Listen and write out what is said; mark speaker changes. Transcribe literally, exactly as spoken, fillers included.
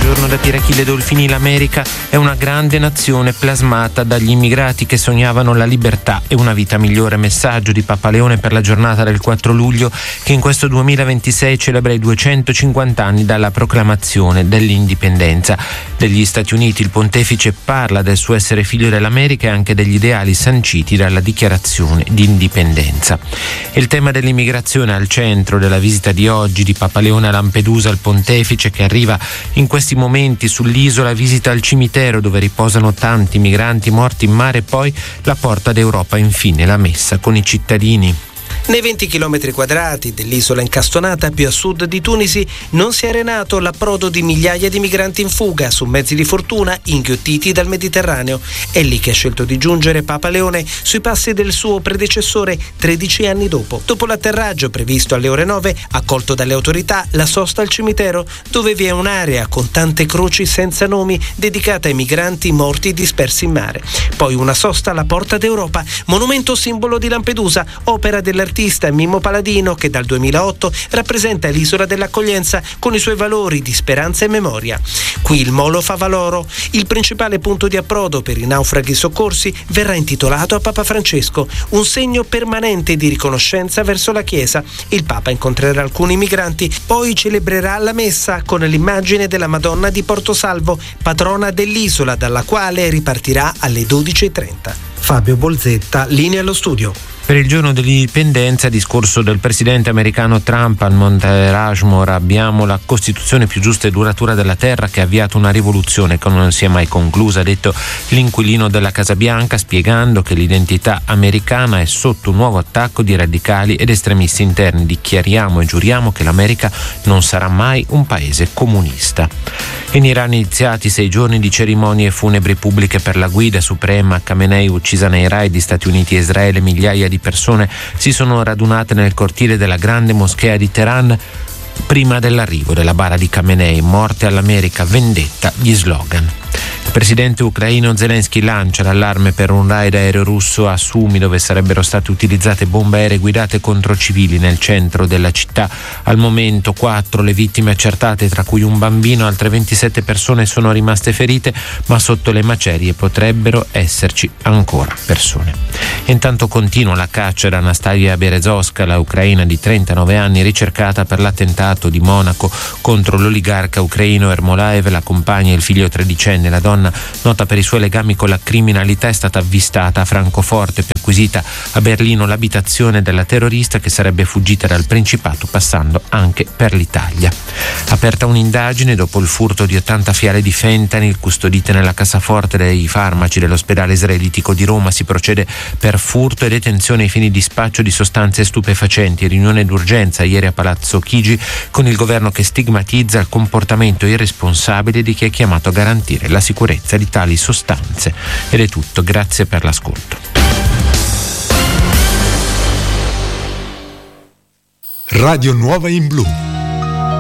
Speaker 1: giorno da Pirachille Dolfini, l'America è una grande nazione plasmata dagli immigrati che sognavano la libertà e una vita migliore. Messaggio di Papa Leone per la giornata del quattro luglio, che in questo duemilaventisei celebra i duecentocinquanta anni dalla proclamazione dell'indipendenza degli Stati Uniti. Il pontefice parla del suo essere figlio dell'America e anche degli ideali sanciti dalla dichiarazione di indipendenza. Il tema dell'immigrazione al centro della visita di oggi di Papa Leone a Lampedusa. Il pontefice, che arriva in questi momenti sull'isola, visita il cimitero dove riposano tanti migranti morti in mare e poi la porta d'Europa, infine la messa con i cittadini.
Speaker 2: Nei venti chilometri quadrati dell'isola incastonata più a sud di Tunisi non si è arenato l'approdo di migliaia di migranti in fuga su mezzi di fortuna inghiottiti dal Mediterraneo. È lì che ha scelto di giungere Papa Leone, sui passi del suo predecessore tredici anni dopo. Dopo l'atterraggio previsto alle ore nove, accolto dalle autorità, la sosta al cimitero, dove vi è un'area con tante croci senza nomi dedicata ai migranti morti dispersi in mare. Poi una sosta alla Porta d'Europa, monumento simbolo di Lampedusa, opera dell'artista Mimmo Paladino, che dal duemilaotto rappresenta l'isola dell'accoglienza con i suoi valori di speranza e memoria. Qui il Molo Favaloro, il principale punto di approdo per i naufraghi soccorsi, verrà intitolato a Papa Francesco, un segno permanente di riconoscenza verso la Chiesa. Il Papa incontrerà alcuni migranti, poi celebrerà la messa con l'immagine della Madonna di Portosalvo, patrona dell'isola, dalla quale ripartirà alle dodici e trenta. Fabio Bolzetta, linea allo studio.
Speaker 1: Per il giorno dell'indipendenza, discorso del presidente americano Trump al Monte Rushmore: abbiamo la Costituzione più giusta e duratura della terra, che ha avviato una rivoluzione che non si è mai conclusa, ha detto l'inquilino della Casa Bianca, spiegando che l'identità americana è sotto un nuovo attacco di radicali ed estremisti interni. Dichiariamo e giuriamo che l'America non sarà mai un paese comunista. In Iran iniziati sei giorni di cerimonie funebri pubbliche per la guida suprema Khamenei, uccisa nei raid di Stati Uniti e Israele. Migliaia di persone si sono radunate nel cortile della grande moschea di Teheran prima dell'arrivo della bara di Khamenei. Morte all'America, vendetta, gli slogan. Il presidente ucraino Zelensky lancia l'allarme per un raid aereo russo a Sumi, dove sarebbero state utilizzate bombe aeree guidate contro civili nel centro della città. Al momento quattro le vittime accertate, tra cui un bambino. Altre ventisette persone sono rimaste ferite, ma sotto le macerie potrebbero esserci ancora persone. Intanto continua la caccia da Anastasia Berezovska, la ucraina di trentanove anni ricercata per l'attentato di Monaco contro l'oligarca ucraino Ermolaev, la compagna e il figlio tredicenne. La donna, nota per i suoi legami con la criminalità, è stata avvistata a Francoforte, perquisita a Berlino l'abitazione della terrorista, che sarebbe fuggita dal Principato passando anche per l'Italia. Aperta un'indagine dopo il furto di ottanta fiale di fentanyl custodite nella cassaforte dei farmaci dell'ospedale israelitico di Roma. Si procede per furto e detenzione ai fini di spaccio di sostanze stupefacenti. Riunione d'urgenza ieri a Palazzo Chigi con il governo che stigmatizza il comportamento irresponsabile di chi è chiamato a garantire la sicurezza di tali sostanze. Ed è tutto, grazie per l'ascolto.
Speaker 3: Radio Nuova in Blu.